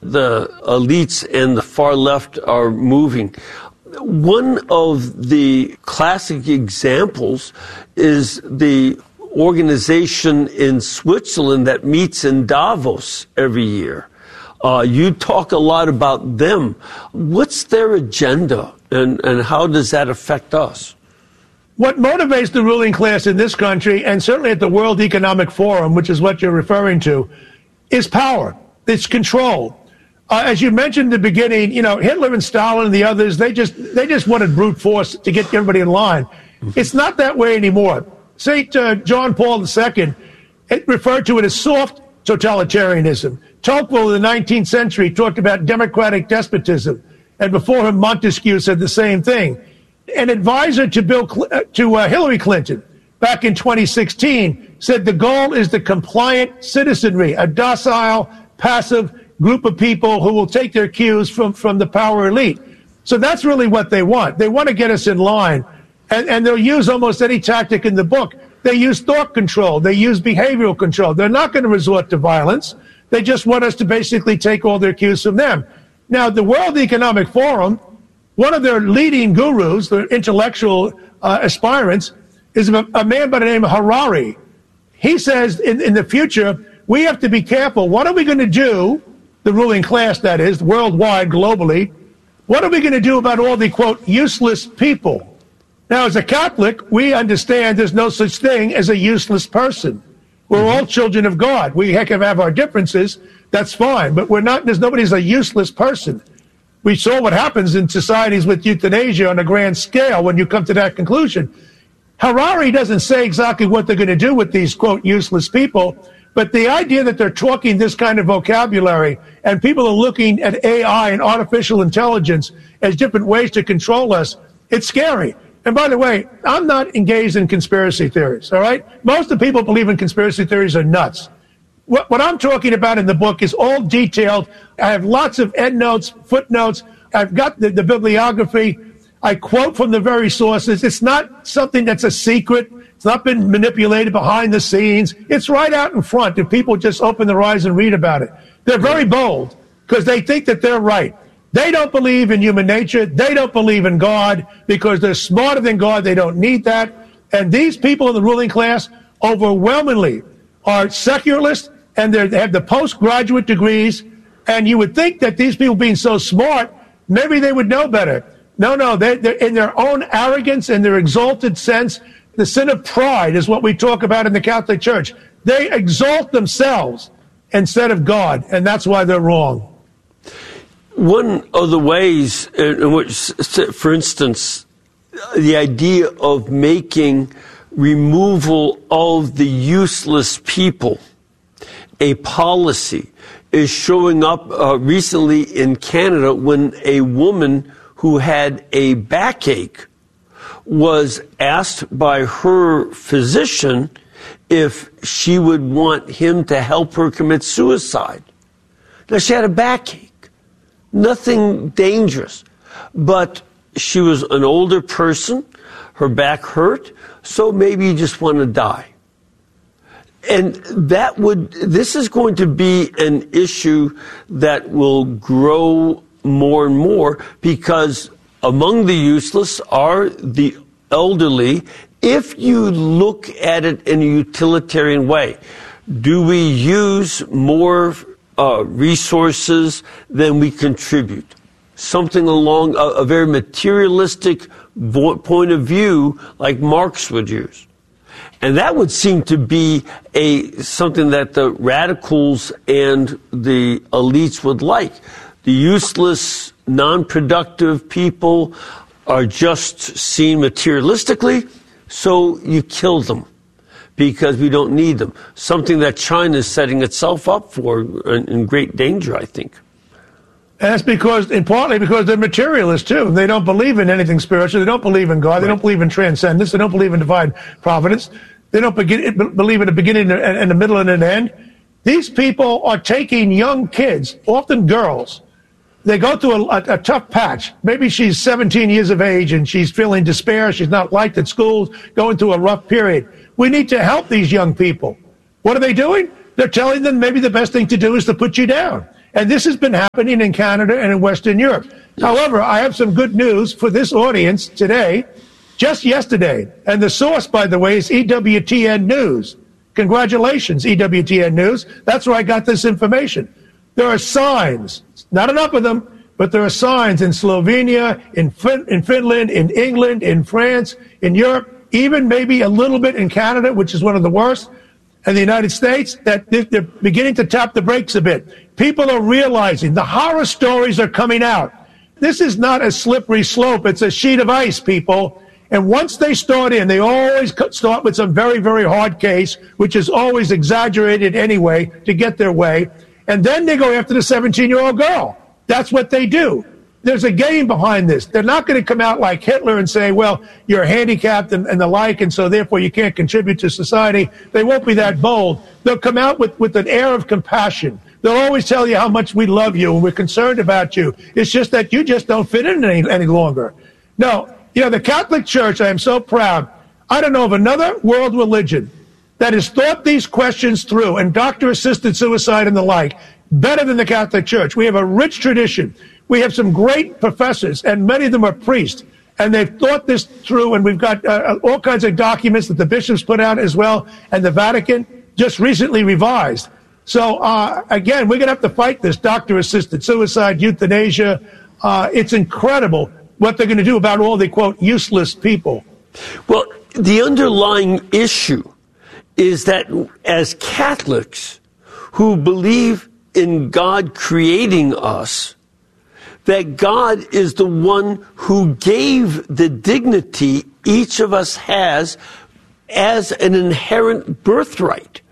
the elites and the far left are moving. One of the classic examples is the organization in Switzerland that meets in Davos every year. You talk a lot about them. What's their agenda, and how does that affect us? What motivates the ruling class in this country, and certainly at the World Economic Forum, which is what you're referring to, is power. It's control. As you mentioned in the beginning, Hitler and Stalin and the others, they just wanted brute force to get everybody in line. It's not that way anymore. St. John Paul II referred to it as soft totalitarianism. Tocqueville in the 19th century talked about democratic despotism, and before him Montesquieu said the same thing. An advisor to Hillary Clinton back in 2016 said the goal is the compliant citizenry, a docile, passive group of people who will take their cues from the power elite. So that's really what they want. They want to get us in line. And they'll use almost any tactic in the book. They use thought control. They use behavioral control. They're not going to resort to violence. They just want us to basically take all their cues from them. Now, the World Economic Forum, one of their leading gurus, their intellectual aspirants, is a man by the name of Harari. He says in the future, we have to be careful. What are we going to do, the ruling class, that is, worldwide, globally? What are we going to do about all the, quote, useless people? Now, as a Catholic, we understand there's no such thing as a useless person. We're all children of God. We can have our differences. That's fine. But nobody's a useless person. We saw what happens in societies with euthanasia on a grand scale when you come to that conclusion. Harari doesn't say exactly what they're going to do with these, quote, useless people. But the idea that they're talking this kind of vocabulary and people are looking at AI and artificial intelligence as different ways to control us, it's scary. And by the way, I'm not engaged in conspiracy theories, all right? Most of the people who believe in conspiracy theories are nuts. What I'm talking about in the book is all detailed. I have lots of endnotes, footnotes. I've got the bibliography. I quote from the very sources. It's not something that's a secret. It's not been manipulated behind the scenes. It's right out in front if people just open their eyes and read about it. They're very bold because they think that they're right. They don't believe in human nature. They don't believe in God because they're smarter than God. They don't need that. And these people in the ruling class overwhelmingly are secularists, and they have the postgraduate degrees. And you would think that these people being so smart, maybe they would know better. No, they're in their own arrogance and their exalted sense. The sin of pride is what we talk about in the Catholic Church. They exalt themselves instead of God, and that's why they're wrong. One of the ways in which, for instance, the idea of making removal of the useless people a policy is showing up recently in Canada when a woman who had a backache was asked by her physician if she would want him to help her commit suicide. Now, she had a backache. Nothing dangerous, but she was an older person, her back hurt, so maybe you just want to die. And this is going to be an issue that will grow more and more because among the useless are the elderly, if you look at it in a utilitarian way. Do we use more resources than we contribute? Something along a very materialistic point of view like Marx would use. And that would seem to be something that the radicals and the elites would like. The useless, non-productive people are just seen materialistically, so you kill them because we don't need them. Something that China is setting itself up for in great danger, I think. And that's partly because they're materialists, too. They don't believe in anything spiritual. They don't believe in God. Right. They don't believe in transcendence. They don't believe in divine providence. They don't believe in a beginning and a middle and an end. These people are taking young kids, often girls. They go through a tough patch. Maybe she's 17 years of age and she's feeling despair. She's not liked at school, going through a rough period. We need to help these young people. What are they doing? They're telling them maybe the best thing to do is to put you down. And this has been happening in Canada and in Western Europe. However, I have some good news for this audience today, just yesterday. And the source, by the way, is EWTN News. Congratulations, EWTN News. That's where I got this information. There are signs, not enough of them, but there are signs in Slovenia, in Finland, in England, in France, in Europe, even maybe a little bit in Canada, which is one of the worst, and the United States, that they're beginning to tap the brakes a bit. People are realizing the horror stories are coming out. This is not a slippery slope. It's a sheet of ice, people. And once they start in, they always start with some very, very hard case, which is always exaggerated anyway to get their way. And then they go after the 17-year-old girl. That's what they do. There's a game behind this. They're not going to come out like Hitler and say, well, you're handicapped and the like, and so therefore you can't contribute to society. They won't be that bold. They'll come out with an air of compassion. They'll always tell you how much we love you and we're concerned about you. It's just that you just don't fit in any longer. No, the Catholic Church, I am so proud. I don't know of another world religion that has thought these questions through, and doctor-assisted suicide and the like, better than the Catholic Church. We have a rich tradition. We have some great professors, and many of them are priests, and they've thought this through, and we've got all kinds of documents that the bishops put out as well, and the Vatican just recently revised. So, again, we're going to have to fight this doctor-assisted suicide, euthanasia. It's incredible what they're going to do about all the, quote, useless people. Well, the underlying issue is that as Catholics who believe in God creating us, that God is the one who gave the dignity each of us has as an inherent birthright.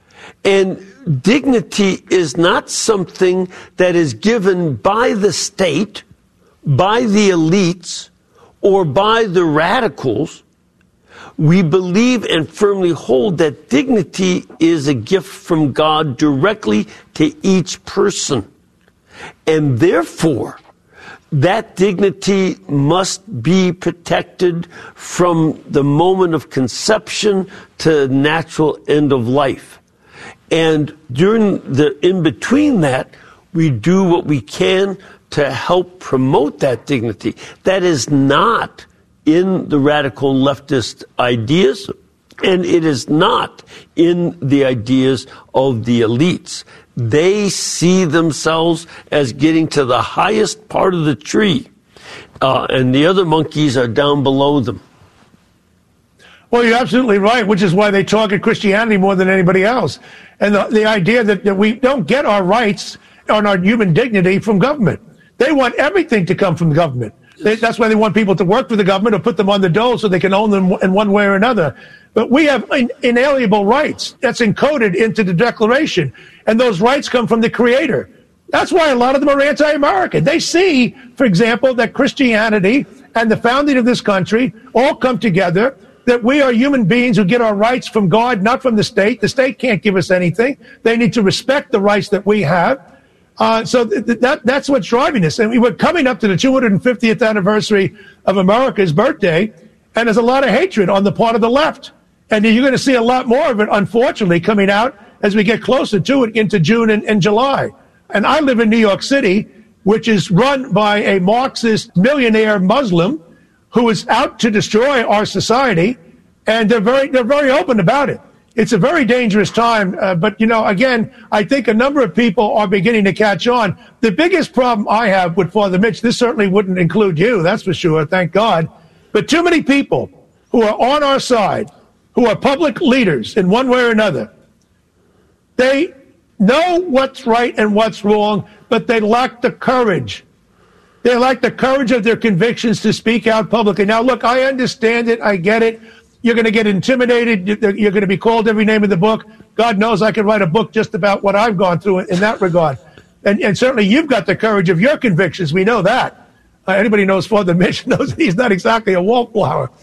And dignity is not something that is given by the state, by the elites, or by the radicals. We believe and firmly hold that dignity is a gift from God directly to each person. And therefore, that dignity must be protected from the moment of conception to natural end of life. And during the in-between that, we do what we can to help promote that dignity. That is not in the radical leftist ideas, and it is not in the ideas of the elites. They see themselves as getting to the highest part of the tree, and the other monkeys are down below them. Well, you're absolutely right, which is why they target Christianity more than anybody else. And the idea that we don't get our rights on our human dignity from government. They want everything to come from the government. That's why they want people to work for the government or put them on the dole so they can own them in one way or another. But we have inalienable rights. That's encoded into the Declaration. And those rights come from the Creator. That's why a lot of them are anti-American. They see, for example, that Christianity and the founding of this country all come together, that we are human beings who get our rights from God, not from the state. The state can't give us anything. They need to respect the rights that we have. So that's what's driving this. And we were coming up to the 250th anniversary of America's birthday, and there's a lot of hatred on the part of the left. And you're going to see a lot more of it, unfortunately, coming out as we get closer to it into June and July. And I live in New York City, which is run by a Marxist millionaire Muslim who is out to destroy our society, and they're very open about it. It's a very dangerous time, but, again, I think a number of people are beginning to catch on. The biggest problem I have with Father Mitch, this certainly wouldn't include you, that's for sure, thank God, but too many people who are on our side, who are public leaders in one way or another, they know what's right and what's wrong, but they lack the courage. They lack the courage of their convictions to speak out publicly. Now, look, I understand it, I get it. You're going to get intimidated. You're going to be called every name in the book. God knows I could write a book just about what I've gone through in that regard. And certainly you've got the courage of your convictions. We know that. Anybody knows Father Mitch knows he's not exactly a wallflower.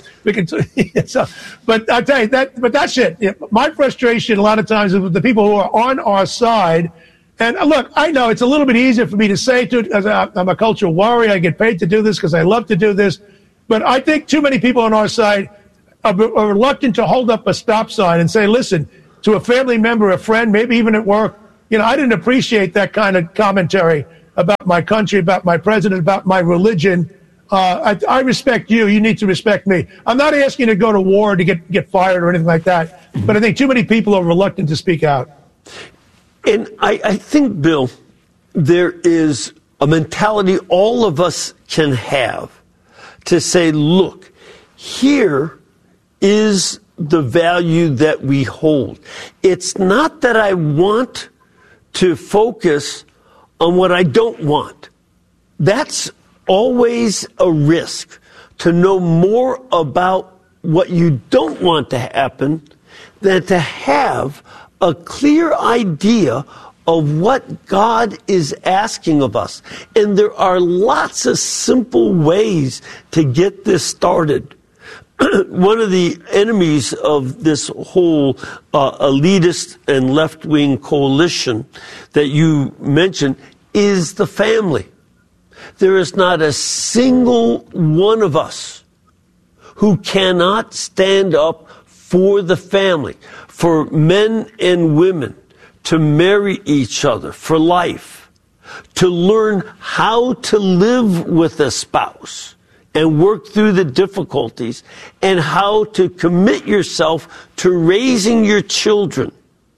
But I tell you, that's it. My frustration a lot of times is with the people who are on our side. And look, I know it's a little bit easier for me to say because I'm a cultural warrior. I get paid to do this because I love to do this. But I think too many people on our side are reluctant to hold up a stop sign and say, listen, to a family member, a friend, maybe even at work, I didn't appreciate that kind of commentary about my country, about my president, about my religion. I respect you. You need to respect me. I'm not asking you to go to war to get fired or anything like that, but I think too many people are reluctant to speak out. And I think, Bill, there is a mentality all of us can have to say, look, here is the value that we hold. It's not that I want to focus on what I don't want. That's always a risk, to know more about what you don't want to happen than to have a clear idea of what God is asking of us. And there are lots of simple ways to get this started. One of the enemies of this whole elitist and left-wing coalition that you mentioned is the family. There is not a single one of us who cannot stand up for the family, for men and women to marry each other for life, to learn how to live with a spouse and work through the difficulties, and how to commit yourself to raising your children.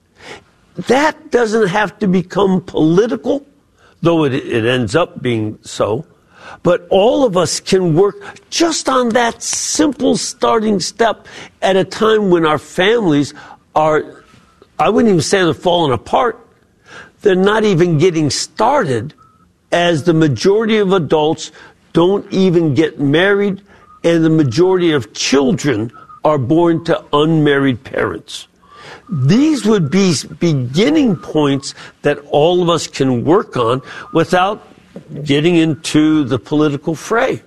That doesn't have to become political, though it ends up being so. But all of us can work just on that simple starting step at a time when our families are, I wouldn't even say they're falling apart. They're not even getting started, as the majority of adults don't even get married, and the majority of children are born to unmarried parents. These would be beginning points that all of us can work on without getting into the political fray.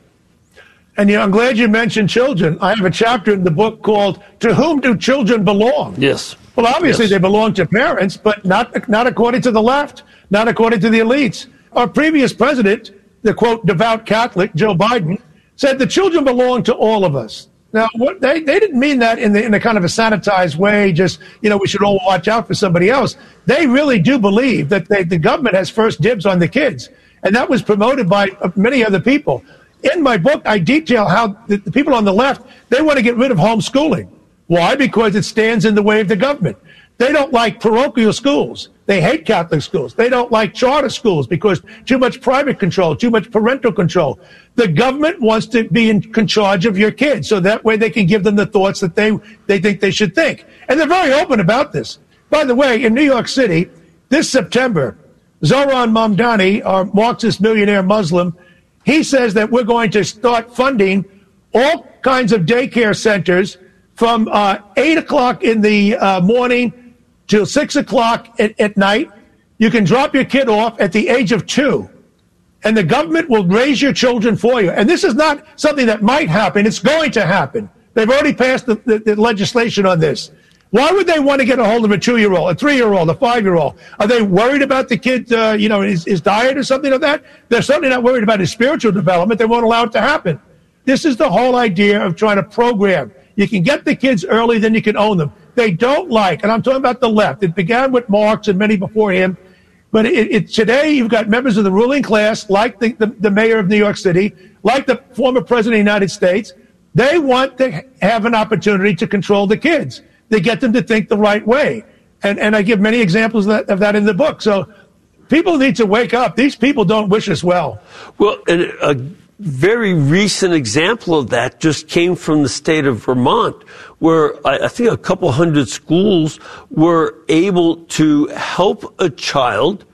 And I'm glad you mentioned children. I have a chapter in the book called "To Whom Do Children Belong?" Yes. Well, obviously they belong to parents, but not according to the left, not according to the elites. Our previous president, the quote devout Catholic Joe Biden, said the children belong to all of us. Now, what they didn't mean that in a kind of a sanitized way, just, we should all watch out for somebody else. They really do believe that the government has first dibs on the kids. And that was promoted by many other people. In my book, I detail how the people on the left, they want to get rid of homeschooling. Why? Because it stands in the way of the government. They don't like parochial schools. They hate Catholic schools. They don't like charter schools because too much private control, too much parental control. The government wants to be in charge of your kids, so that way they can give them the thoughts that they think they should think. And they're very open about this. By the way, in New York City, this September, Zohran Mamdani, our Marxist millionaire Muslim, he says that we're going to start funding all kinds of daycare centers from 8 o'clock in the morning till 6 o'clock at night. You can drop your kid off at the age of 2, and the government will raise your children for you. And this is not something that might happen. It's going to happen. They've already passed the legislation on this. Why would they want to get a hold of a 2-year-old, a 3-year-old, a 5-year-old? Are they worried about the kid, his diet or something like that? They're certainly not worried about his spiritual development. They won't allow it to happen. This is the whole idea of trying to program. You can get the kids early, then you can own them. They don't like, and I'm talking about the left. It began with Marx and many before him. But today you've got members of the ruling class, like the mayor of New York City, like the former president of the United States. They want to have an opportunity to control the kids. They get them to think the right way. And I give many examples of that in the book. So people need to wake up. These people don't wish us well. Well, and a very recent example of that just came from the state of Vermont, where I think a couple hundred schools were able to help a child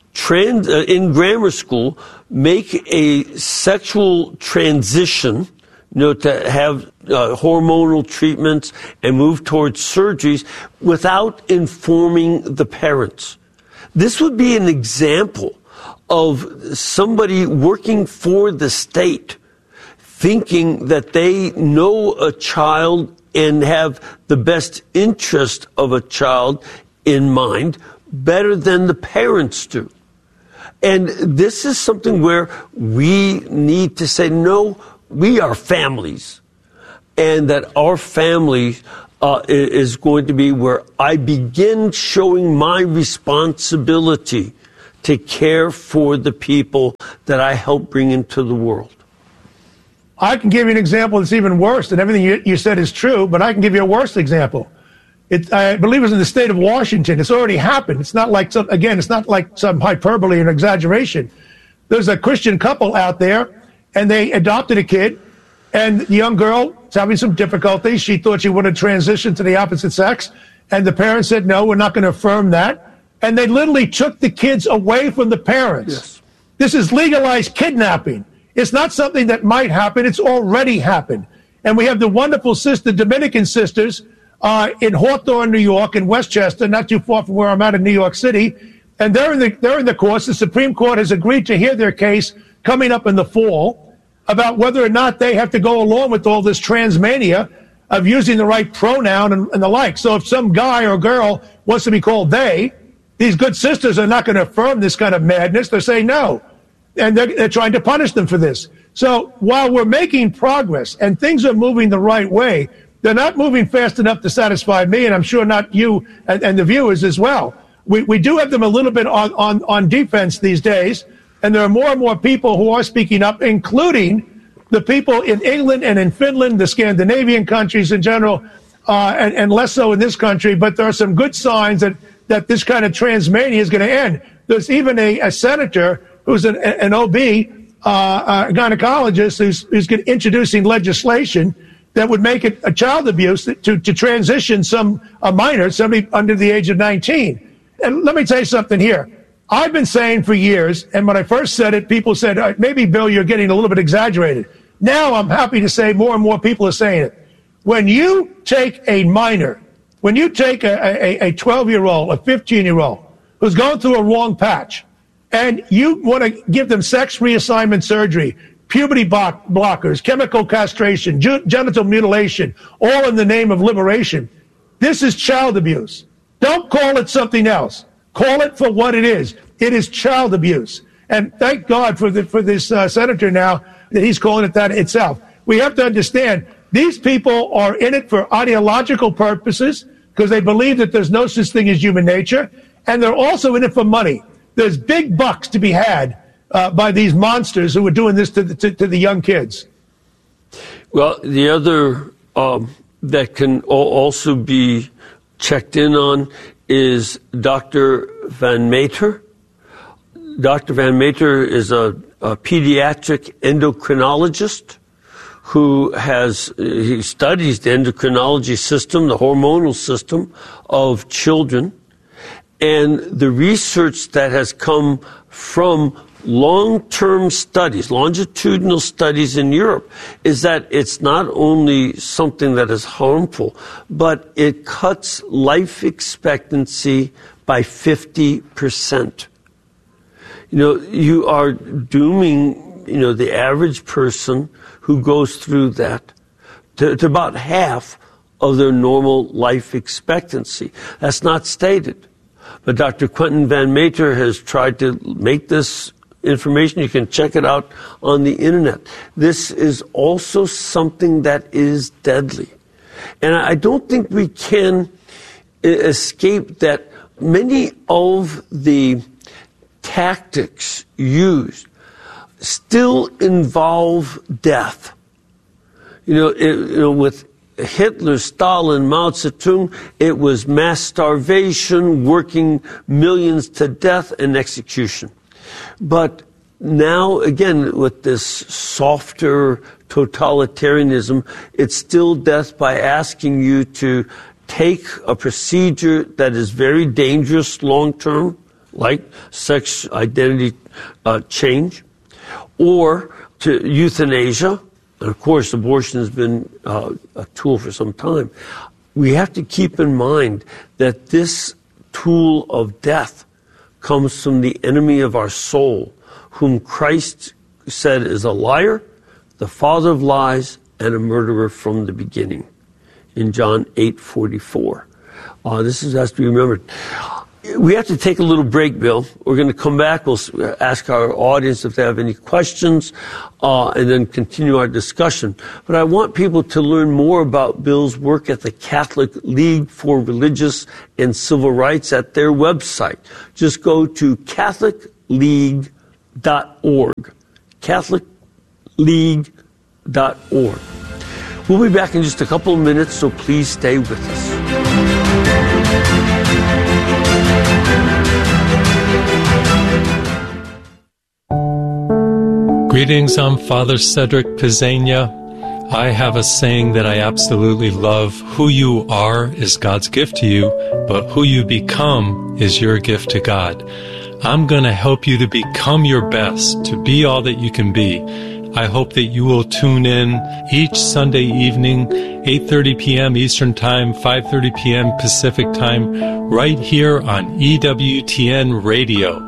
in grammar school make a sexual transition, to have hormonal treatments and move towards surgeries without informing the parents. This would be an example of somebody working for the state, thinking that they know a child and have the best interest of a child in mind better than the parents do. And this is something where we need to say, no, we are families, and that our families is going to be where I begin showing my responsibility to care for the people that I help bring into the world. I can give you an example that's even worse, and everything you said is true, but I can give you a worse example. I believe it's in the state of Washington. It's already happened. It's not like it's not like some hyperbole and exaggeration. There's a Christian couple out there, and they adopted a kid, and the young girl is having some difficulties. She thought she would have transitioned to the opposite sex, and the parents said, no, we're not going to affirm that. And they literally took the kids away from the parents. Yes. This is legalized kidnapping. It's not something that might happen. It's already happened. And we have the wonderful Dominican sisters in Hawthorne, New York, in Westchester, not too far from where I'm at in New York City. And they're in the course. The Supreme Court has agreed to hear their case coming up in the fall about whether or not they have to go along with all this transmania of using the right pronoun and the like. So if some guy or girl wants to be called they, these good sisters are not going to affirm this kind of madness. They're saying no. And they're trying to punish them for this. So while we're making progress and things are moving the right way, they're not moving fast enough to satisfy me, and I'm sure not you and the viewers as well. We do have them a little bit on defense these days, and there are more and more people who are speaking up, including the people in England and in Finland, the Scandinavian countries in general, and less so in this country. But there are some good signs that this kind of transmania is going to end. There's even a senator who's an OB, a gynecologist, who's introducing legislation that would make it a child abuse to transition a minor, somebody under the age of 19. And let me tell you something here. I've been saying for years, and when I first said it, people said, maybe, Bill, you're getting a little bit exaggerated. Now I'm happy to say more and more people are saying it. When you take a minor, when you take a 12-year-old, a 15-year-old who's going through a wrong patch, and you want to give them sex reassignment surgery, puberty blockers, chemical castration, genital mutilation, all in the name of liberation, this is child abuse. Don't call it something else. Call it for what it is. It is child abuse. And thank God for this senator now that he's calling it that itself. We have to understand these people are in it for ideological purposes because they believe that there's no such thing as human nature, and they're also in it for money. There's big bucks to be had by these monsters who are doing this to the young kids. Well, the other that can also be checked in on is Dr. Van Meter. Dr. Van Meter is a pediatric endocrinologist who he studies the endocrinology system, the hormonal system of children. And the research that has come from long-term studies, longitudinal studies in Europe, is that it's not only something that is harmful, but it cuts life expectancy by 50%. You are dooming, the average person who goes through that to about half of their normal life expectancy. That's not stated. But Dr. Quentin Van Meter has tried to make this information. You can check it out on the internet. This is also something that is deadly. And I don't think we can escape that many of the tactics used still involve death. With Hitler, Stalin, Mao Zedong, it was mass starvation, working millions to death, and execution. But now, again, with this softer totalitarianism, it's still death by asking you to take a procedure that is very dangerous long-term, like sex identity change, or to euthanasia. And of course, abortion has been a tool for some time. We have to keep in mind that this tool of death comes from the enemy of our soul, whom Christ said is a liar, the father of lies, and a murderer from the beginning, in John 8:44. This has to be remembered. we have to take a little break, Bill. We're going to come back. We'll ask our audience if they have any questions, and then continue our discussion. But I want people to learn more about Bill's work at the Catholic League for Religious and Civil Rights at their website. Just go to CatholicLeague.org. CatholicLeague.org. We'll be back in just a couple of minutes, so please stay with us. Greetings, I'm Father Cedric Pizzania. I have a saying that I absolutely love. Who you are is God's gift to you, but who you become is your gift to God. I'm going to help you to become your best, to be all that you can be. I hope that you will tune in each Sunday evening, 8:30 p.m. Eastern Time, 5:30 p.m. Pacific Time, right here on EWTN Radio.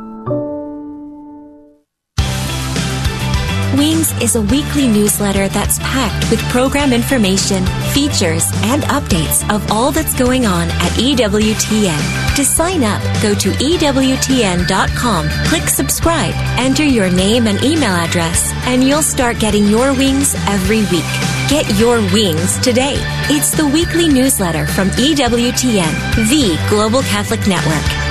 Wings is a weekly newsletter that's packed with program information, features, and updates of all that's going on at EWTN. To sign up, go to EWTN.com, click subscribe, enter your name and email address, and you'll start getting your wings every week. Get your wings today. It's the weekly newsletter from EWTN, the Global Catholic Network.